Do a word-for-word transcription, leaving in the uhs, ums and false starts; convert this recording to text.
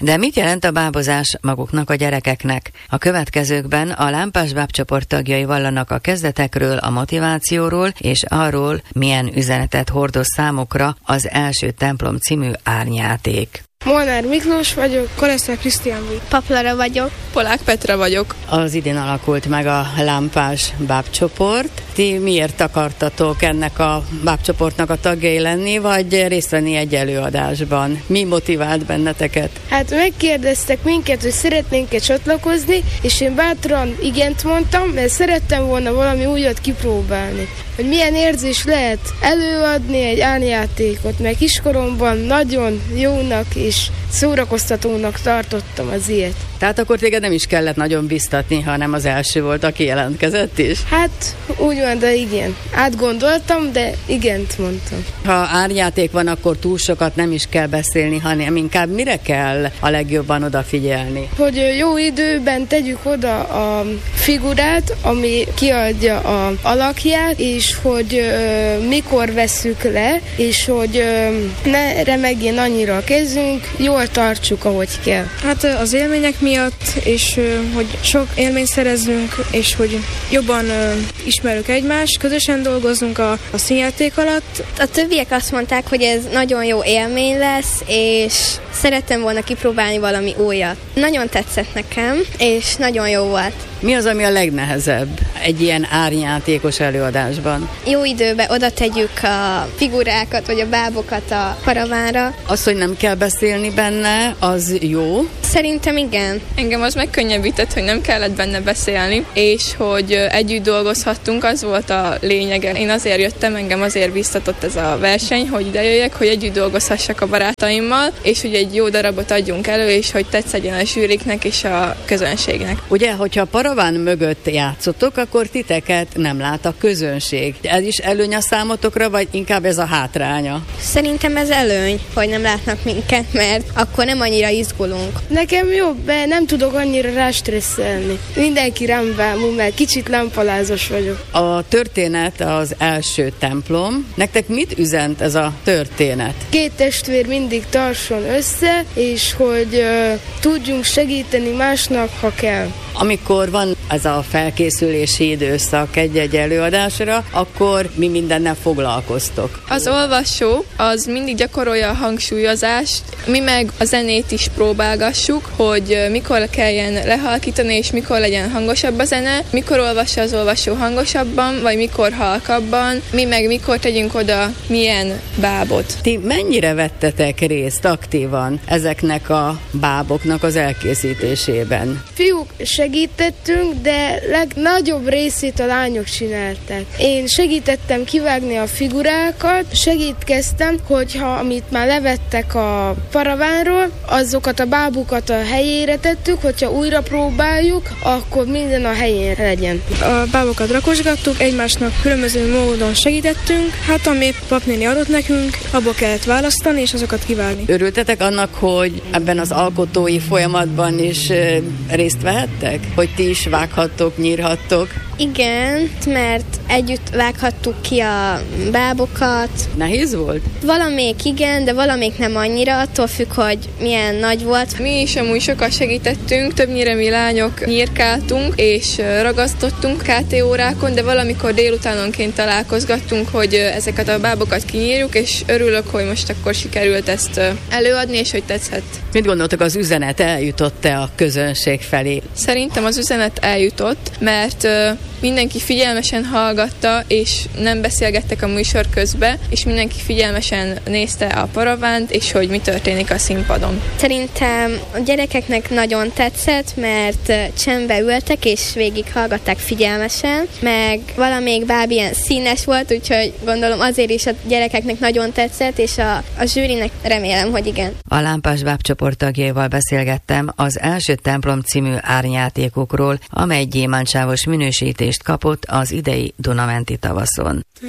De mit jelent a bábozás maguknak a gyerekeknek? A következőkben a Lámpás bábcsoport tagjai vallanak a kezdetekről, a motivációról és arról, milyen üzenetet hordoz számukra az Első templom című árnyáték. Molnár Miklós vagyok, Koleszter Krisztián vagyok. Paplara vagyok. Polák Petra vagyok. Az idén alakult meg a Lámpás bábcsoport. Ti miért akartatok ennek a bábcsoportnak a tagjai lenni, vagy részt venni egy előadásban? Mi motivált benneteket? Hát megkérdeztek minket, hogy szeretnénk-e csatlakozni, és én bátran igent mondtam, mert szerettem volna valami újat kipróbálni. Hogy milyen érzés lehet előadni egy árnyátékot, mert kiskoromban nagyon jónak és szórakoztatónak tartottam az ilyet. Tehát akkor téged nem is kellett nagyon biztatni, hanem az első volt, aki jelentkezett is? Hát úgy van, de igen. Átgondoltam, de igent mondtam. Ha árnyáték van, akkor túl sokat nem is kell beszélni, hanem inkább mire kell a legjobban odafigyelni? Hogy jó időben tegyük oda a figurát, ami kiadja a alakját, és hogy ö, mikor vesszük le, és hogy ö, ne remegjen annyira a kezünk, jól tartsuk, ahogy kell. Hát az élmények miatt, és hogy sok élményt szerezzünk, és hogy jobban ismerjük egymást, közösen dolgozunk a, a színjáték alatt. A többiek azt mondták, hogy ez nagyon jó élmény lesz, és szerettem volna kipróbálni valami újat. Nagyon tetszett nekem, és nagyon jó volt. Mi az, ami a legnehezebb egy ilyen árnyátékos előadásban? Jó időben oda tegyük a figurákat, vagy a bábokat a paravánra. Az, hogy nem kell beszélni benne, az jó? Szerintem igen. Engem az megkönnyebbített, hogy nem kellett benne beszélni, és hogy együtt dolgozhattunk, az volt a lényege. Én azért jöttem, engem azért biztatott ez a verseny, hogy ide jöjjek, hogy együtt dolgozhassak a barátaimmal, és hogy egy jó darabot adjunk elő, és hogy tetszedjen a zsűriknek és a közönségnek. Ugye, hogyha a paraván mögött játszotok, akkor titeket nem lát a közönség. Ez is előny a számotokra, vagy inkább ez a hátránya? Szerintem ez előny, hogy nem látnak minket, mert akkor nem annyira izgulunk. Nekem jobb, mert nem tudok annyira rástresszelni. Mindenki rám bámul, mert kicsit lámpalázos vagyok. A történet az Első templom. Nektek mit üzent ez a történet? Két testvér mindig tartson össze, és hogy uh, tudjunk segíteni másnak, ha kell. Amikor van ez a felkészülési időszak egy-egy előadásra, akkor mi mindennel foglalkoztok? Az olvasó az mindig gyakorolja a hangsúlyozást, mi meg a zenét is próbálgassuk, hogy mikor kelljen lehalkítani, és mikor legyen hangosabb a zene, mikor olvassa az olvasó hangosabban, vagy mikor halkabban, mi meg mikor tegyünk oda milyen bábot. Ti mennyire vettetek részt aktívan ezeknek a báboknak az elkészítésében? Fiúk segítettünk, de legnagyobb részét a lányok csinálták. Én segítettem kivágni a figurákat, segítkeztem, hogyha amit már levettek a paravánról, azokat a bábukat a helyére tettük, hogyha újra próbáljuk, akkor minden a helyén legyen. A bábokat rakosgattuk, egymásnak különböző módon segítettünk, hát ami papnéni adott nekünk, abból kellett választani, és azokat kivágni. Örültetek annak, hogy ebben az alkotói folyamatban is részt vehettek? Hogy ti is vághattok, nyírhattok? Igen, mert együtt vághattuk ki a bábokat. Nehéz volt? Valamelyik igen, de valamelyik nem annyira, attól függ, hogy milyen nagy volt. Mi is amúgy sokat segítettünk, többnyire mi lányok nyírkáltunk és ragasztottunk ká té órákon, de valamikor délutánonként találkozgattunk, hogy ezeket a bábokat kinyírjuk, és örülök, hogy most akkor sikerült ezt előadni, és hogy tetszett. Mit gondoltok, az üzenet eljutott-e a közönség felé? Szerintem az üzenet eljutott, mert mindenki figyelmesen hallgatta, és nem beszélgettek a műsor közben, és mindenki figyelmesen nézte a paravánt, és hogy mi történik a színpadon. Szerintem a gyerekeknek nagyon tetszett, mert csendbe ültek, és végig hallgatták figyelmesen, meg valamelyik báb ilyen színes volt, úgyhogy gondolom azért is a gyerekeknek nagyon tetszett, és a, a zsűrinek remélem, hogy igen. A Lámpás bábcsoport tagjaival beszélgettem az Első templom című árnyátékokról, amely gyémántsávos minősítést kapott az idei Dunamenti tavaszon.